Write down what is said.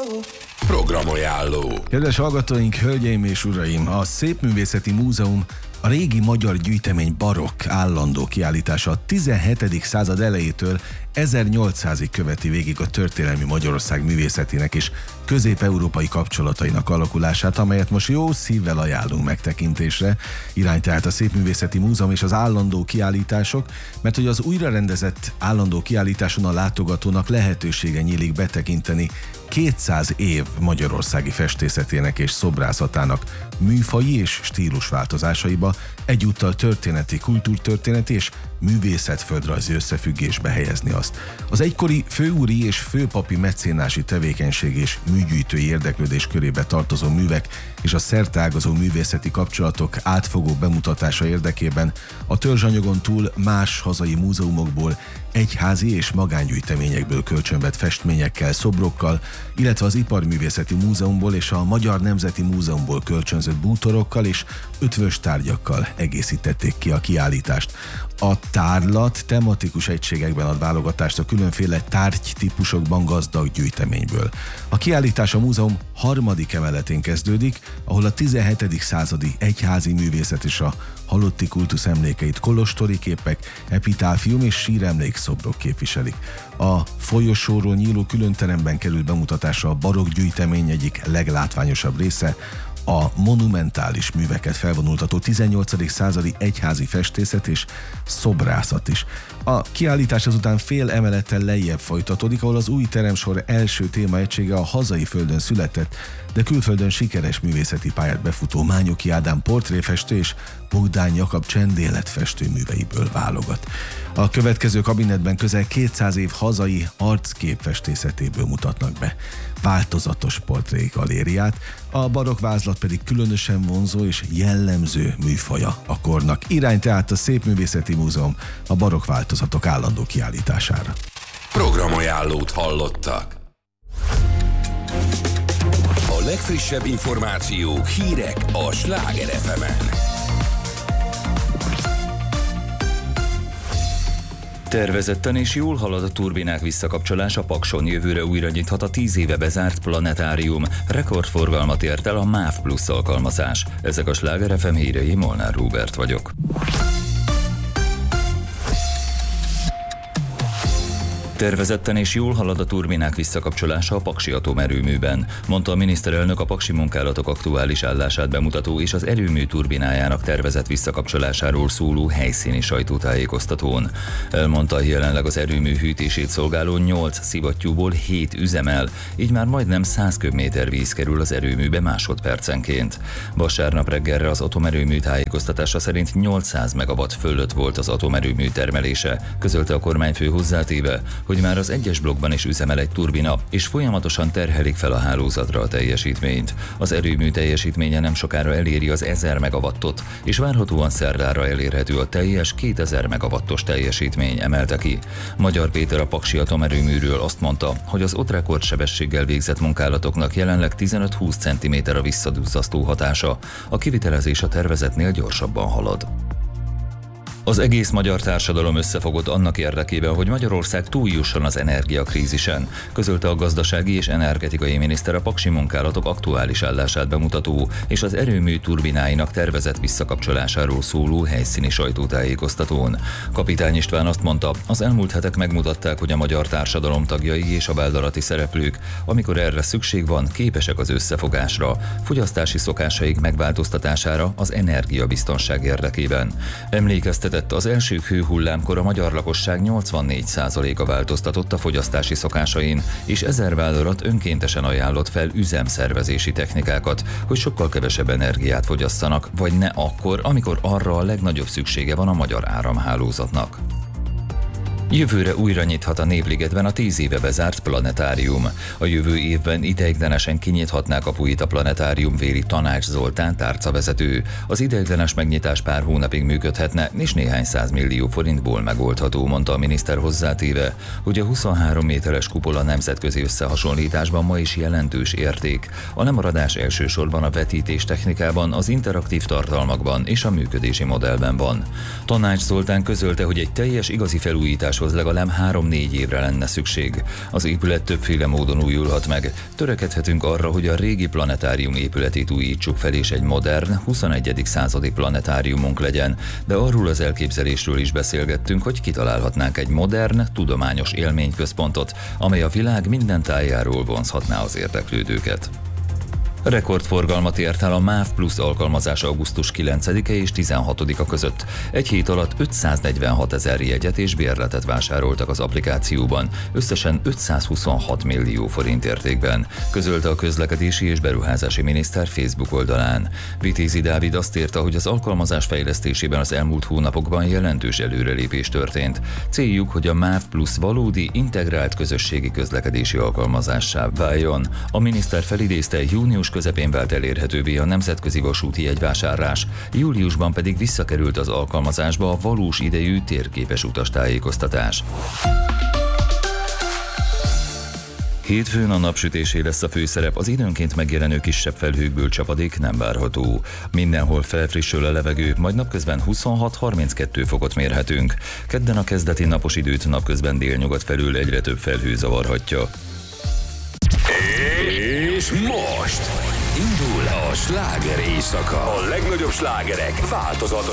Programajánló. Kedves hallgatóink, hölgyeim és uraim, a Szépművészeti Múzeum a régi magyar gyűjtemény barokk állandó kiállítása a 17. század elejétől 1800-ig követi végig a történelmi Magyarország művészetének és közép-európai kapcsolatainak alakulását, amelyet most jó szívvel ajánlunk megtekintésre. Irány tehát a Szépművészeti Múzeum és az állandó kiállítások, mert hogy az újrarendezett állandó kiállításon a látogatónak lehetősége nyílik betekinteni 200 év magyarországi festészetének és szobrászatának műfaji és stílusváltozásaiba, egyúttal történeti, kultúrtörténeti és művészetföldrajzi összefüggésbe helyezni azt. Az egykori főúri és főpapi mecénási tevékenység és műgyűjtői érdeklődés körébe tartozó művek és a szerteágazó művészeti kapcsolatok átfogó bemutatása érdekében a törzsanyagon túl más hazai múzeumokból, egyházi és magángyűjteményekből kölcsönvett festményekkel, szobrokkal, illetve az Iparművészeti Múzeumból és a Magyar Nemzeti Múzeumból kölcsönzött bútorokkal és ötvös tárgyakkal egészítették ki a kiállítást. A tárlat tematikus egységekben ad válogatást a különféle tárgytípusokban gazdag gyűjteményből. A kiállítás a múzeum harmadik emeletén kezdődik, ahol a 17. századi egyházi művészet és a halotti kultusz emlékeit kolostori képek, epitáfium és síremlékszobrok képviselik. A folyosóról nyíló különteremben került bemutatásra a barokk gyűjtemény egyik leglátványosabb része, a monumentális műveket felvonultató 18. századi egyházi festészet és szobrászat is. A kiállítás azután fél emelettel lejjebb folytatódik, ahol az új teremsor első témaegysége a hazai földön született, de külföldön sikeres művészeti pályát befutó Mányoki Ádám portréfestő és Bogdán Jakab csendéletfestő műveiből válogat. A következő kabinetben közel 200 év hazai arcképfestészetéből mutatnak be változatos portrégalériát, a barokk vázlat pedig különösen vonzó és jellemző műfaja a kornak. Irány tehát a Szépművészeti Múzeum a barokk változatok állandó kiállítására. Programajánlót hallottak. A legfrissebb információk, hírek a Sláger FM-en. Tervezetten és jól halad a turbinák visszakapcsolása Pakson, jövőre újra nyithat a 10 éve bezárt planetárium. Rekordforgalmat ért el a MÁV Plus alkalmazás. Ezek a Sláger FM hírei, Molnár Róbert vagyok. Tervezetten és jól halad a turbinák visszakapcsolása a paksi atomerőműben, mondta a miniszterelnök a paksi munkálatok aktuális állását bemutató és az erőmű turbinájának tervezett visszakapcsolásáról szóló helyszíni sajtótájékoztatón. Elmondta, hogy jelenleg az erőmű hűtését szolgáló 8 szivattyúból 7 üzemel, így már majdnem 100 köbméter víz kerül az erőműbe másodpercenként. Vasárnap reggelre az atomerőmű tájékoztatása szerint 800 megawatt fölött volt az atomerőmű termelése, közölte a kormányfő hozzátéve, hogy már az egyes blokkban is üzemel egy turbina, és folyamatosan terhelik fel a hálózatra a teljesítményt. Az erőmű teljesítménye nem sokára eléri az 1000 megawattot, és várhatóan szerdára elérhető a teljes 2000 megawattos teljesítmény, emelte ki. Magyar Péter a paksi atomerőműről azt mondta, hogy az ott rekordsebességgel végzett munkálatoknak jelenleg 15-20 cm a visszaduzzasztó hatása, a kivitelezés a tervezetnél gyorsabban halad. Az egész magyar társadalom összefogott annak érdekében, hogy Magyarország túljusson az energiakrízisen, közölte a gazdasági és energetikai miniszter a paksi munkálatok aktuális állását bemutató és az erőmű turbináinak tervezett visszakapcsolásáról szóló helyszíni sajtótájékoztatón. Kapitány István azt mondta, az elmúlt hetek megmutatták, hogy a magyar társadalom tagjai és a vállalati szereplők, amikor erre szükség van, képesek az összefogásra, fogyasztási szokásaik megváltoztatására az energiabiztonság érdekében. Emlékeztetett, az első hőhullámkor a magyar lakosság 84%-a változtatott a fogyasztási szokásain, és 1000 vállalat önkéntesen ajánlott fel üzemszervezési technikákat, hogy sokkal kevesebb energiát fogyasszanak, vagy ne akkor, amikor arra a legnagyobb szüksége van a magyar áramhálózatnak. Jövőre újra nyithat a Népligetben a 10 éve bezárt planetárium. A jövő évben ideiglenesen kinyithatná kapuit a planetárium, véli Tanács Zoltán tárcavezető. Az ideiglenes megnyitás pár hónapig működhetne, és néhány 100 millió forintból megoldható, mondta a miniszter hozzátéve, hogy a 23 méteres kupola nemzetközi összehasonlításban ma is jelentős érték. A lemaradás elsősorban a vetítés technikában, az interaktív tartalmakban és a működési modellben van. Tanács Zoltán közölte, hogy egy teljes igazi felújítás felújításhoz legalább 3-4 évre lenne szükség. Az épület többféle módon újulhat meg. Törekedhetünk arra, hogy a régi planetárium épületét újítsuk fel, és egy modern, 21. századi planetáriumunk legyen, de arról az elképzelésről is beszélgettünk, hogy kitalálhatnánk egy modern, tudományos élményközpontot, amely a világ minden tájáról vonzhatná az érdeklődőket. Rekordforgalmat ért el a MÁV Plus alkalmazás augusztus 9-e és 16-a között. Egy hét alatt 546 000 jegyet és bérletet vásároltak az applikációban, összesen 526 millió forint értékben, közölte a közlekedési és beruházási miniszter Facebook oldalán. Vitézi Dávid azt írta, hogy az alkalmazás fejlesztésében az elmúlt hónapokban jelentős előrelépés történt. Céljuk, hogy a MÁV Plus valódi, integrált közösségi közlekedési alkalmazássá váljon. A miniszter felidézte, június közepén vált elérhetővé a nemzetközi vasúti jegyvásárlás, júliusban pedig visszakerült az alkalmazásba a valós idejű térképes utastájékoztatás. Hétfőn a napsütésé lesz a főszerep, az időnként megjelenő kisebb felhőkből csapadék nem várható. Mindenhol felfrissül a levegő, majd napközben 26-32 fokot mérhetünk. Kedden a kezdeti napos időt napközben délnyugat felül egyre több felhő zavarhatja. És most indul a sláger éjszaka. A legnagyobb slágerek változatos